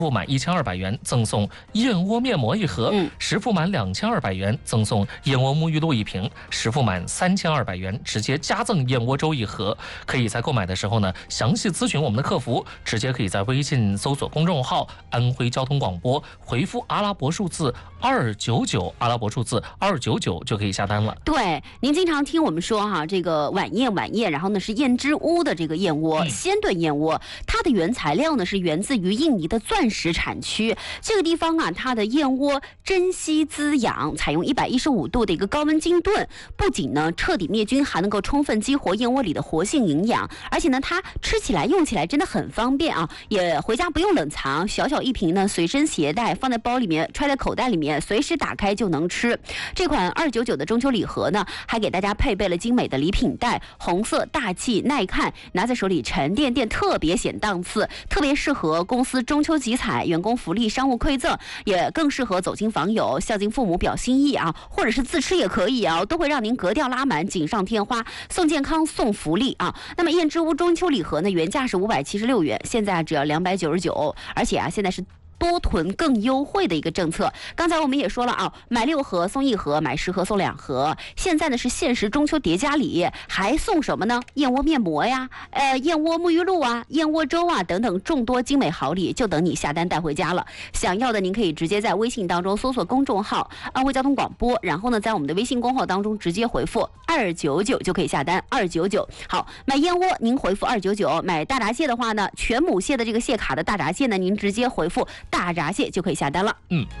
付满1200元赠送燕窝面膜一盒，实付满2200元赠送燕窝沐浴露一瓶，实付满3200元直接加赠燕窝粥一盒。可以在购买的时候呢，详细咨询我们的客服，直接可以在微信搜索公众号安徽交通广播，回复阿拉伯数字299，阿拉伯数字299就可以下单了。 对，您经常听我们说哈，这个晚宴，然后呢是燕之屋的这个燕窝，鲜炖燕窝，它的原材料呢是源自于印尼的钻石产区。这个地方啊，它的燕窝珍稀滋养，采用115度的一个高温精炖，不仅呢彻底灭菌，还能够充分激活燕窝里的活性营养，而且呢它吃起来用起来真的很方便啊，也回家不用冷藏，小小一瓶呢随身携带，放在包里面，揣在口袋里面，随时打开就能吃。这款299的中秋礼盒呢，还给大家配备了精美的礼品袋，红色大气耐看，拿在手里沉甸甸，特别显档次，特别适合公司中秋集采、员工福利、商务馈赠，也更适合走亲访友、孝敬父母表心意啊，或者是自吃也可以啊，都会让您格调拉满，锦上添花，送健康送福利啊。那么燕之屋中秋礼盒呢，原价是576元，现在只要299，而且啊现在是多囤更优惠的一个政策。刚才我们也说了啊，买6盒送1盒，买10盒送2盒。现在呢是限时中秋叠加礼，还送什么呢？燕窝面膜呀，燕窝沐浴露啊，燕窝粥啊等等众多精美好礼，就等你下单带回家了。想要的您可以直接在微信当中搜索公众号安徽交通广播，然后呢在我们的微信公号当中直接回复299就可以下单，299。好，买燕窝您回复299，买大闸蟹的话呢，全母蟹的这个蟹卡的大闸蟹呢，您直接回复大闸蟹就可以下单了。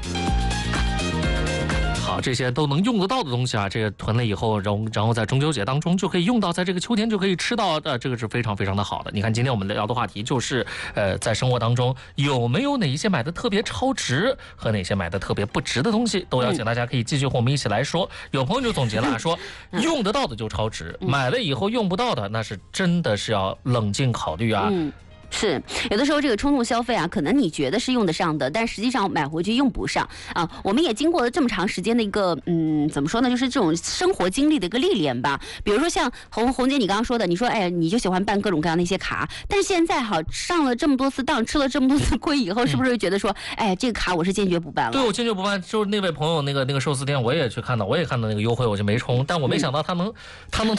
好，这些都能用得到的东西啊，这个囤了以后，然后在中秋节当中就可以用到，在这个秋天就可以吃到的，这个是非常非常的好的。你看，今天我们聊的话题就是，在生活当中有没有哪一些买的特别超值和哪些买的特别不值的东西，都邀请大家可以继续和我们一起来说。有朋友就总结了说，用得到的就超值，买了以后用不到的，那是真的是要冷静考虑啊。 是，有的时候这个冲动消费啊，可能你觉得是用得上的，但实际上买回去用不上啊。我们也经过了这么长时间的一个怎么说呢，就是这种生活经历的一个历练吧。比如说像红姐你刚刚说的，你说你就喜欢办各种各样的一些卡，但是现在上了这么多次当，吃了这么多次亏以后，是不是觉得说，这个卡我是坚决不办了？ 对，我坚决不办。就是那位朋友那个寿司店，我也去看到，我也看到那个优惠，我就没充，但我没想到他能通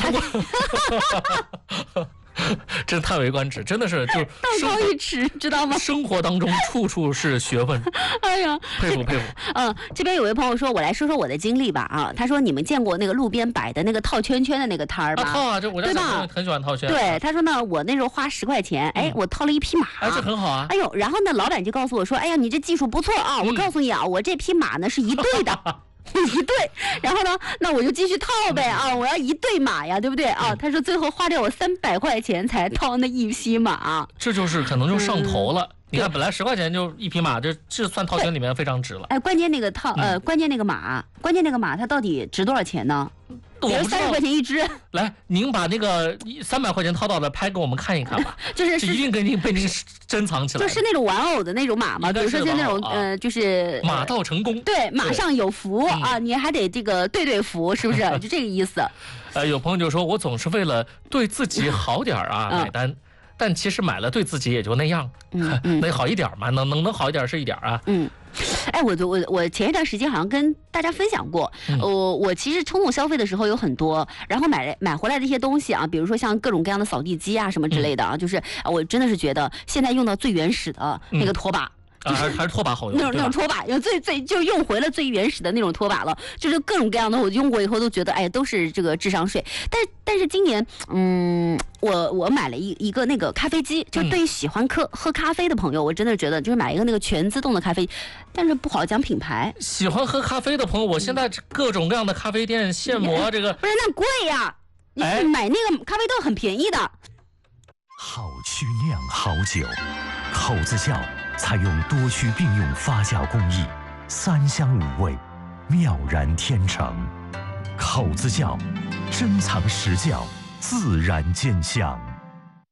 过。真叹为观止，真的是就道高一尺，知道吗？ 生活当中处处是学问。 哎呀， 佩服。 这边有位朋友说，我来说说我的经历吧啊。他说你们见过那个路边摆的那个套圈圈的那个摊儿吧？ 套啊，这我家小朋友很喜欢套圈。 对，他说呢，我那时候花10块钱，我套了一匹马。 这很好啊。 哎呦，然后呢，老板就告诉我说，哎呀，你这技术不错啊，我告诉你啊，我这匹马呢是一对的。一对，然后呢，那我就继续套呗啊！我要一对马呀，对不对啊？他说最后花掉我300块钱才套那一匹马， 这就是可能就上头了。你看，本来10块钱就一匹马，这算套圈里面非常值了。 关键那个关键那个马，它到底值多少钱呢？ 我不知道 30块钱一只。 来，您把那个300块钱套到的拍给我们看一看吧。 就是一定被您珍藏起来。 就是那种玩偶的那种马嘛，比如说像那种就是马到成功。 对，马上有福啊，你还得这个对福，是不是？就这个意思。 有朋友就说，我总是为了对自己好点啊买单。但其实买了对自己也就那样，能好一点嘛？能好一点是一点啊。 我前一段时间好像跟大家分享过，我其实冲动消费的时候有很多，然后买回来的一些东西啊，比如说像各种各样的扫地机啊什么之类的啊，就是我真的是觉得现在用到最原始的那个拖把。 还是拖把好用， 那种拖把，就用回了最原始的那种拖把了，就是各种各样的，我用过以后都觉得，都是这个智商税。但是今年，我买了一个那个咖啡机，就对于喜欢喝咖啡的朋友，我真的觉得就是买一个那个全自动的咖啡，但是不好讲品牌。 喜欢喝咖啡的朋友，我现在各种各样的咖啡店现磨这个， 不是那贵呀，你买那个咖啡豆很便宜的。 好曲酿好酒，口子窖采用多区并用发酵工艺，3香5味，妙然天成。口子窖，珍藏实窖，自然见香。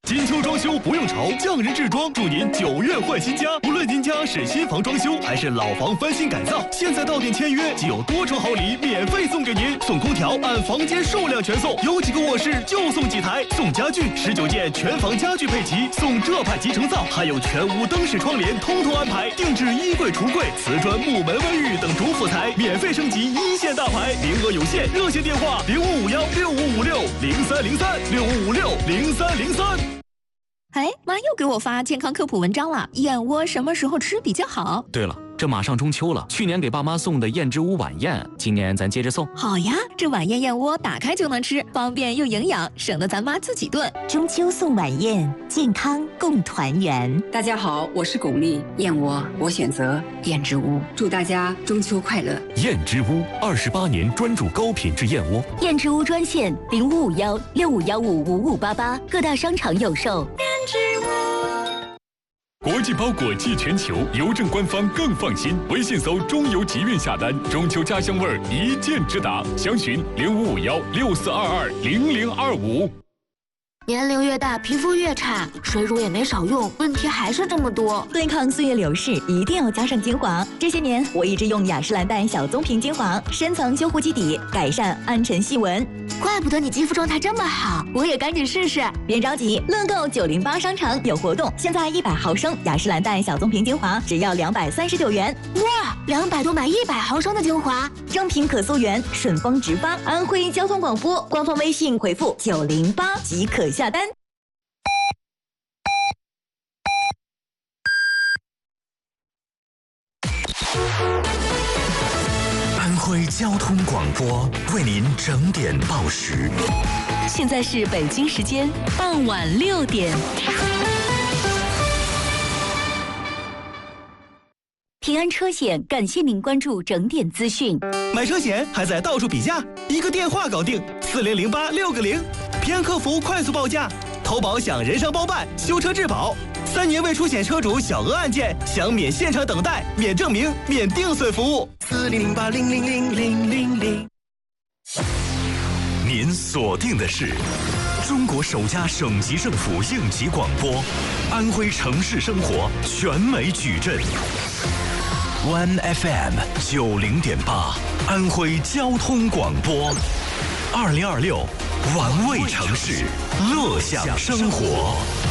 金秋装修不用愁，匠人制装祝您9月换新家。无论您家是新房装修还是老房翻新改造，现在到店签约即有多重好礼免费送给您，送空调按房间数量全送，有几个卧室就送几台，送家具19件全房家具配齐，送这派集成灶，还有全屋灯饰窗帘通通安排，定制衣柜橱柜、瓷砖木门卫浴等主辅材，免费升级1线大牌，名额有限，热线电话05516556030365560303。 哎，妈又给我发健康科普文章了，燕窝什么时候吃比较好？ 对了，这马上中秋了，去年给爸妈送的燕之屋晚宴，今年咱接着送。 好呀，这晚宴燕窝打开就能吃，方便又营养，省得咱妈自己炖。 中秋送晚宴，健康共团圆。 大家好，我是巩俐，燕窝我选择燕之屋，祝大家中秋快乐。 燕之屋28年专注高品质燕窝。 燕之屋专线0551655588，各大商场有售。 国际包裹寄全球，邮政官方更放心。微信搜“中邮集运”下单，中秋家乡味儿一键直达。详询055164220025。 年龄越大，皮肤越差，水乳也没少用，问题还是这么多。 对抗岁月流逝，一定要加上精华。这些年，我一直用雅诗兰黛小棕瓶精华，深层修护基底，改善暗沉细纹。 怪不得你肌肤状态这么好，我也赶紧试试。 别着急，乐购908商场有活动，现在100毫升雅诗兰黛小棕瓶精华只要239元。 哇，200多买100毫升的精华， 正品可溯源，顺丰直发。安徽交通广播官方微信回复908即可下单。 安徽交通广播为您整点报时。 现在是北京时间傍晚6点。平安车险感谢您关注整点资讯。 买车险还在到处比价，一个电话搞定，4008-6个0，平安客服快速报价，投保享人伤包办，修车质保，3年未出险车主小额案件享免现场等待、免证明、免定损服务。4008-0000000。 您锁定的是中国首家省级政府应急广播，安徽城市生活全美矩阵。One FM 90.8，安徽交通广播，2026，玩味城市，乐享生活。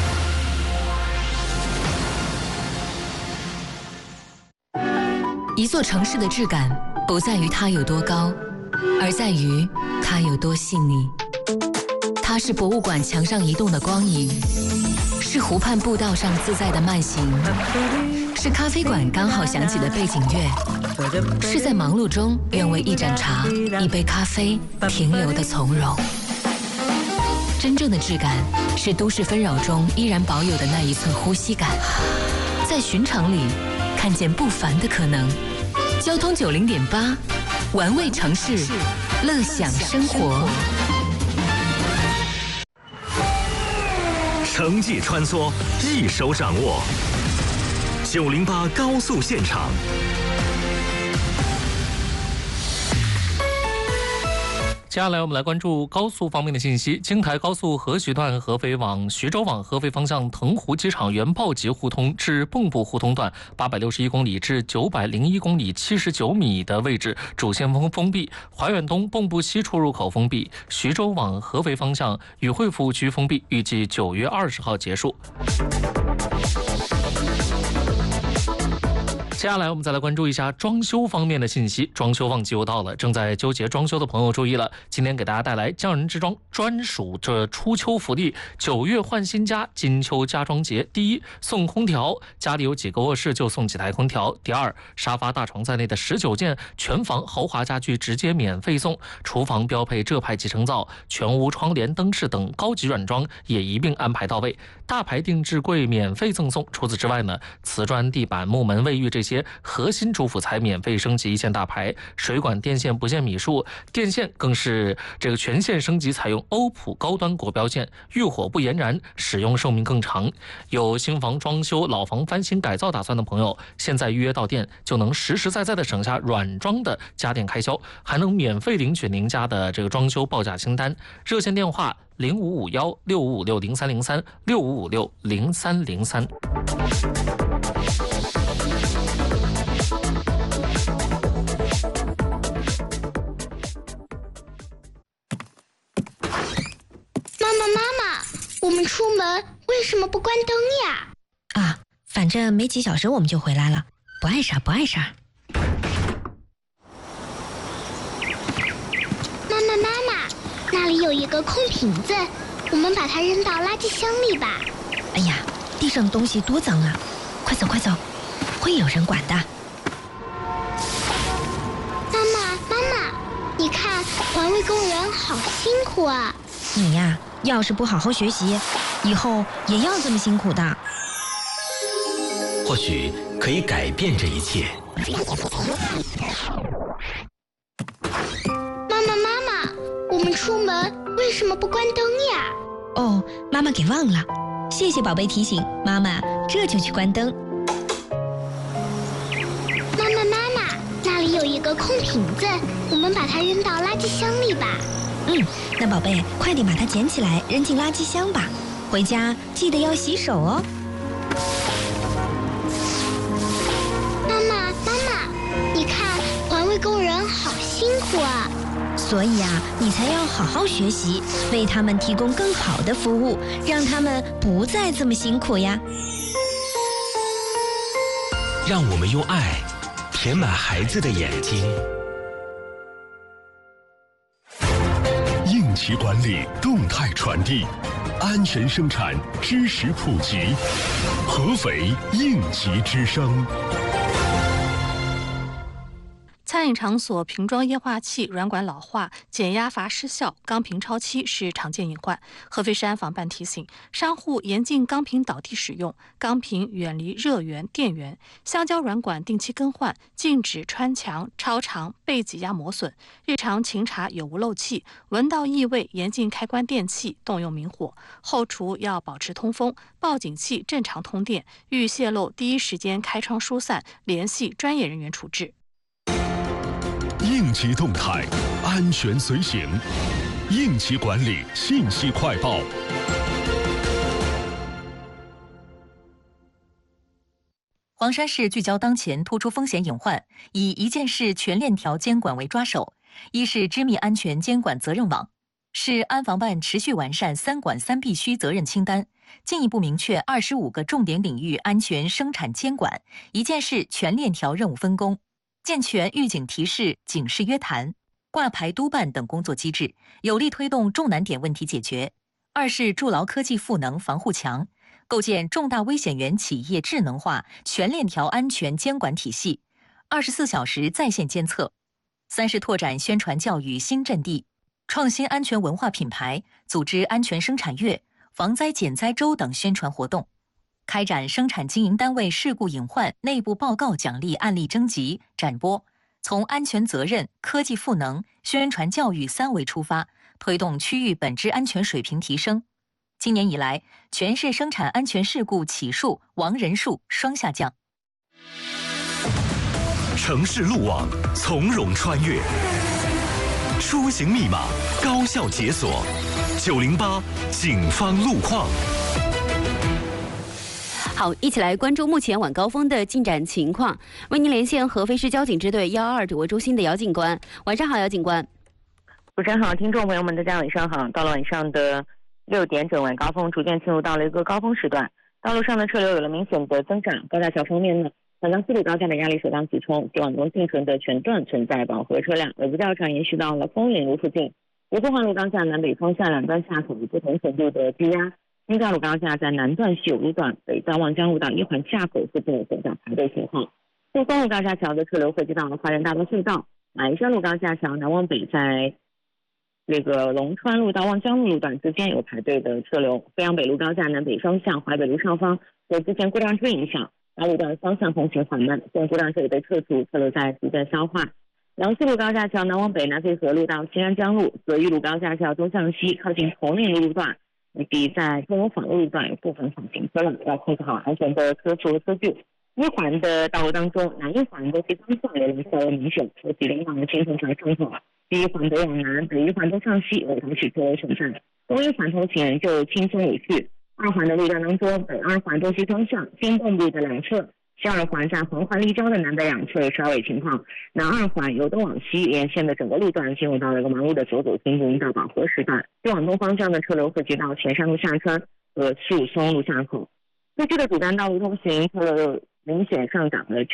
一座城市的质感不在于它有多高，而在于它有多细腻。它是博物馆墙上移动的光影，是湖畔步道上自在的慢行，是咖啡馆刚好响起的背景乐，是在忙碌中愿为一盏茶、一杯咖啡停留的从容。真正的质感是都市纷扰中依然保有的那一寸呼吸感，在寻常里看见不凡的可能。交通90.8，玩味城市，乐享生活。 城际穿梭，一手掌握。908高速现场。 接下来我们来关注高速方面的信息。京台高速合徐段合肥往徐州往合肥方向腾湖机场原报集互通至蚌埠互通段861公里至901公里79米的位置主线封闭，怀远东蚌埠西出入口封闭，徐州往合肥方向与会服务区封闭，预计9月20号结束。接下来我们再来关注一下装修方面的信息。装修旺季又到了，正在纠结装修的朋友注意了，今天给大家带来匠人之装专属这初秋福利，9月换新家金秋家装节。第一，送空调，家里有几个卧室就送几台空调。第二，沙发大床在内的19件全房豪华家具直接免费送，厨房标配浙派集成灶，全屋窗帘灯饰等高级软装也一并安排到位，大牌定制柜免费赠送。除此之外呢，瓷砖地板木门卫浴这些些核心主辅材免费升级一线大牌，水管电线不限米数，电线更是这个全线升级，采用欧普高端国标线，遇火不延燃，使用寿命更长。有新房装修、老房翻新改造打算的朋友，现在预约到店就能实实在在的省下软装的家电开销，还能免费领取您家的这个装修报价清单。热线电话055165560303 65560303。 妈妈，我们出门为什么不关灯呀？ 啊，反正没几小时我们就回来了，不碍事儿，不碍事儿。 妈妈，那里有一个空瓶子，我们把它扔到垃圾箱里吧。 哎呀，地上的东西多脏啊！快走快走，会有人管的。 妈妈，你看环卫工人好辛苦啊！ 你呀，要是不好好学习，以后也要这么辛苦的。 或许可以改变这一切。 妈妈，我们出门为什么不关灯呀？ 哦，妈妈给忘了，谢谢宝贝提醒，妈妈这就去关灯。 妈妈，那里有一个空瓶子，我们把它扔到垃圾箱里吧。 那宝贝，快点把它捡起来扔进垃圾箱吧，回家记得要洗手哦。 妈妈，你看环卫工人好辛苦啊！ 所以啊，你才要好好学习，为他们提供更好的服务，让他们不再这么辛苦呀。 让我们用爱填满孩子的眼睛。 应急管理动态传递，安全生产知识普及，合肥应急之声。 餐饮场所瓶装液化气软管老化、减压阀失效、钢瓶超期是常见隐患。合肥市安防办提醒商户严禁钢瓶倒地使用，钢瓶远离热源、电源，橡胶软管定期更换，禁止穿墙、超长、被挤压磨损。日常勤查有无漏气，闻到异味严禁开关电器，动用明火。后厨要保持通风，报警器正常通电，遇泄漏第一时间开窗疏散，联系专业人员处置。 应急动态，安全随行。应急管理信息快报。 黄山市聚焦当前突出风险隐患，以一件事全链条监管为抓手。一是织密安全监管责任网，市安防办持续完善3管3必须责任清单，进一步明确25个重点领域安全生产监管，一件事全链条任务分工。健全预警提示、警示约谈、挂牌督办等工作机制，有力推动重难点问题解决。二是筑牢科技赋能防护墙，构建重大危险源企业智能化全链条安全监管体系，24小时在线监测。三是拓展宣传教育新阵地，创新安全文化品牌，组织安全生产月、防灾减灾周等宣传活动。开展生产经营单位事故隐患内部报告奖励案例征集展播，从安全责任、科技赋能、宣传教育3维出发，推动区域本质安全水平提升。今年以来，全市生产安全事故起数、亡人数双下降。 城市路网从容穿越，出行密码高效解锁，908警方路况。 好，一起来关注目前晚高峰的进展情况。为您连线合肥市交警支队122指挥中心的姚警官。晚上好，姚警官。 主持人好，听众朋友们，大家晚上好。到了晚上的6点整，晚高峰逐渐进入到了一个高峰时段，道路上的车流有了明显的增长。高架桥方面呢，反江4路高架的压力首当其冲，往东进城的全段存在饱和车辆，尾部较长延续到了枫林路附近。吴淞环路高架南北方向两端下口不同程度的积压。新cao路高架在南段西有路段，北到望江路到一环下口附近存在排队情况。东风路高架桥的车流汇集到了华人大道隧道。马鞍山路高架桥南往北在这个龙川路到望江路路段之间有排队的车流。飞扬北路高架南北双向淮北路上方受之前过辆车影响， 该路段方向通行缓慢，现故障车已被撤除，车流在逐渐消化。杨四路高架桥南往北南飞河路到新安江路，泽玉路高架桥东向西靠近头内路段，以及在中荣坊路段有部分缓行车辆，要控制好安全的车速和车距。一环的道路当中，南一环的西方向有人车明显，车距连往新城桥上口；西一环北往南，北一环东向西有同时车流存在。东一环通行人就轻松有序。二环的路段当中，北二环东西方向新动路的两侧。西二环在黄环立交的南北两侧有稍微情况，南二环由东往西沿线的整个路段进入到了一个忙碌的左走行人道饱和时段，再往东方向的车流汇集到前山路下川和树松路下口。各区的主干道路通行车流明显上涨了